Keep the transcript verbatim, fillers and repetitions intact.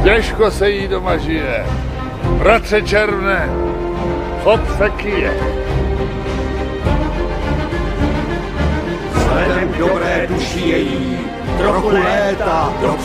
Těžko se jí doma žije. Bratře Červné, chod fekie. Vzhledem k dobré duši její, trochu léta do